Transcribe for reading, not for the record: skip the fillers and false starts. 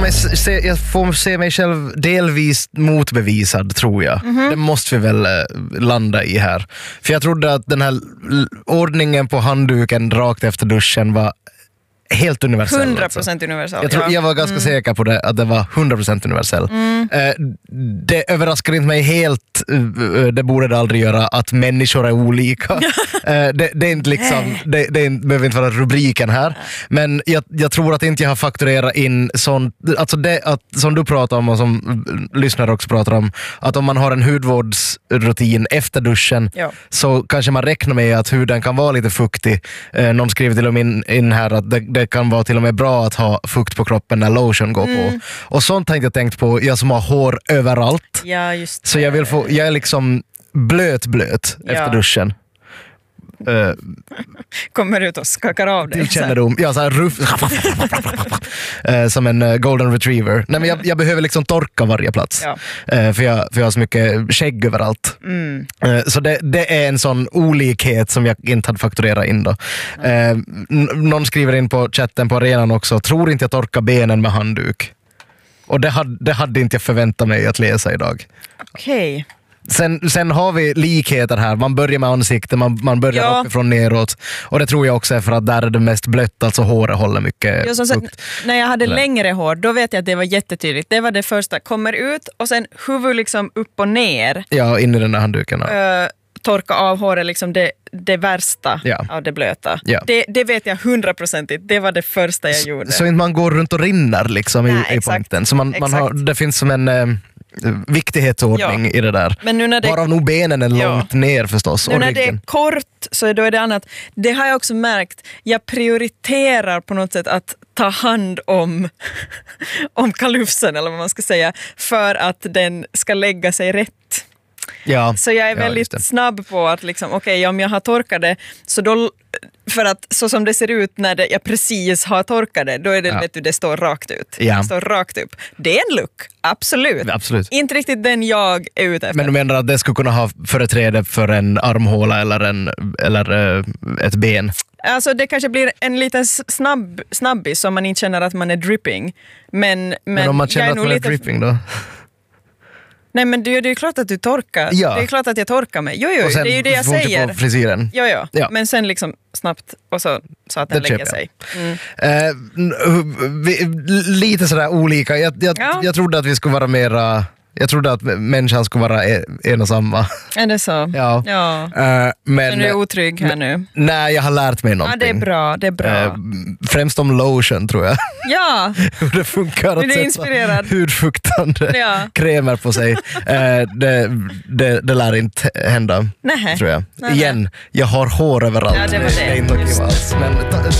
jag får se mig själv delvis motbevisad, tror jag. Det måste vi väl landa i här. För jag trodde att den här ordningen på handduken rakt efter duschen var helt universell. 100% universell. Jag var ganska säker på det, att det var 100% universell. Det överraskar inte mig helt, det borde det aldrig göra, att människor är olika. Det är inte liksom, det behöver inte vara rubriken här. Men jag tror att inte jag har fakturerat in sånt, alltså det att, som du pratar om och som lyssnare också pratar om, att om man har en hudvårdsrutin efter duschen, så kanske man räknar med att huden kan vara lite fuktig. Någon skriver till och med in här att det kan vara till och med bra att ha fukt på kroppen när lotion går på. Och sånt har jag tänkt på, jag som har hår överallt. Ja, just det. Så jag är liksom blöt efter duschen. Kommer ut och skakar av dig. Till kännedom. Ja, så här som en golden retriever. Nej, men jag behöver liksom torka varje plats. För jag har så mycket skägg överallt. Så det är en sån olikhet som jag inte hade fakturerat in då. Någon skriver in på chatten på arenan också, tror inte jag torkar benen med handduk. Och det hade inte jag förväntat mig att läsa idag. Okej. Sen har vi likheter här. Man börjar med ansiktet, man börjar uppifrån neråt. Och det tror jag också är för att där är det mest blött, alltså håret håller mycket fukt. När jag hade längre hår, då vet jag att det var jättetydligt. Det var det första, kommer ut och sen huvud liksom upp och ner. Ja, in i den där handduken. Torka av håret, liksom det värsta av det blöta. Det vet jag 100%. Det var det första jag gjorde. Så inte man går runt och rinner liksom i punkten. Så man har, det finns som en viktighetsordning i det där. Men nu när varav nog benen är långt ner förstås. Nu när det är kort så då är det annat. Det har jag också märkt. Jag prioriterar på något sätt att ta hand om kalufsen, eller vad man ska säga, för att den ska lägga sig rätt. Ja, så jag är väldigt snabb på att liksom, okej, om jag har torkat det, så då, för att så som det ser ut när jag precis har torkat det, då är det, vet du, det står rakt ut. Det står rakt upp. Det är en look, absolut. Inte riktigt den jag är ute efter. Men du menar att det skulle kunna ha företräde för en armhåla eller ett ben? Alltså det kanske blir en liten snabbis som man inte känner att man är dripping. Men om man känner att man är dripping då? Nej, men det är ju klart att du torkar. Ja. Det är klart att jag torkar mig. Jo, det är ju det jag säger. På frisyren. Ja. Men sen liksom snabbt och så att den lägger sig. Lite sådär olika. Jag trodde att vi skulle vara mera... Jag trodde att människan skulle vara en och samma. Är det så? Ja. Men du är otrygg här nu? Nej, jag har lärt mig någonting. Ja, det är bra. Främst om lotion, tror jag. Ja. Hur det funkar att sätta hudfuktande krämer på sig. Det lär inte hända, tror jag. Igen, jag har hår överallt. Ja, det var det. är inte något alls. Men